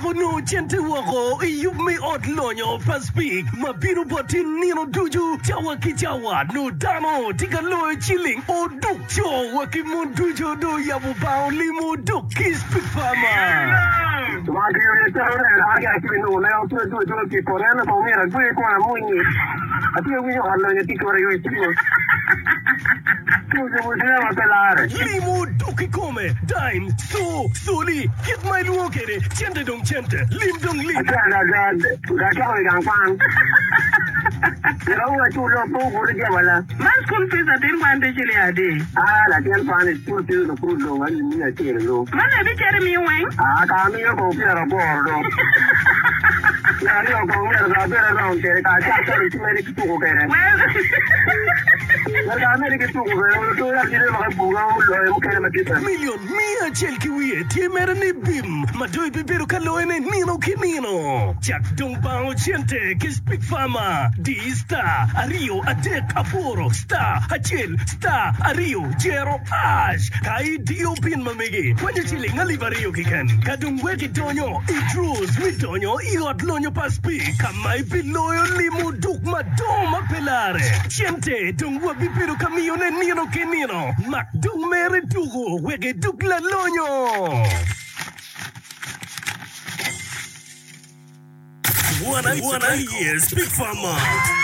Jago no chente wako, you me out lonyo pas speak. Mabiro botin nino duju, chawa ki chawa, no dano, tika loe chilling, o duk cho, waki mon dujo do yabu bao limo duk, kiss Big Farmer. Limo duki come, dime, so, soli, get my luokere, chente dong chente, lim dong lim. Man school fees at him one day chili a day. La tiene fan is school fees the food long and me a tail low. Man, I be telling me when. Come here, go here a board. Now go here, I'll be around there. I can't tell you to make it to get it. Well, I make it to Million mia chelkiwie tiemerani bim madoi bibero kaloene nino kinino Jack dong bao chente kiss Big Farmer D star Ario atek aporo star Hachil star Ario Jero Ash kai dio pin mamigi kwenye chiling alivario kikan kadung weki tonyo idrus mitonyo iot lonyo paspi kamai piloyo limu duk madoma pelare chente dong wabibero kamione nino kinino mak dung mere dugo wege duk la lonyo Wanna years Big Farmer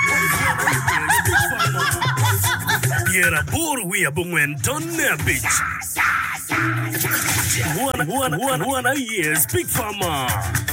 Piera buru we abungwen donne bitch Wanna years Big Farmer